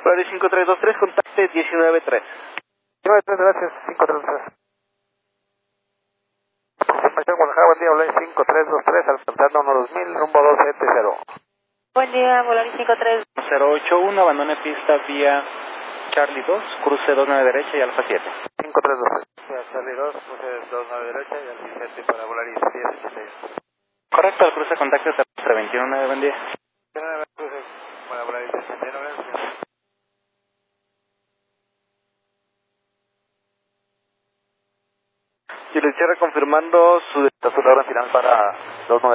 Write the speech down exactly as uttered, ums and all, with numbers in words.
Volaris cinco tres dos tres, contacte diecinueve tres. diecinueve tres, gracias, cinco tres dos tres. Confirmación Guadalajara, buen día, Volaris cinco tres dos tres, alcanzando uno dos mil, rumbo dos siete cero. Buen día, Volaris cinco tres. cero ocho uno, abandone pista vía Charlie dos, cruce dos nueve derecha y Alfa siete. cinco tres dos tres. Charlie dos, cruce dos nueve derecha y Alfa siete para Volaris diez ochenta y uno. Correcto, el cruce contacto terrestre veintiuno nueve, buen día. Cruce para Volaris ochenta y nueve, gracias. Y le cierre confirmando su, su hora final para dos nueve.